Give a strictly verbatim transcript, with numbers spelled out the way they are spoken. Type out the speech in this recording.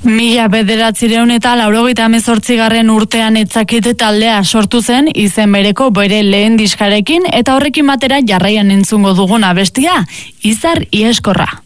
Mila bederatzireun eta laurogeita hemezortzigarren urtean etzakite taldea sortu zen izen bereko bere lehen diskarekin eta horrekin batera jarraian entzungo duguna bestia, Izar Ieskorra.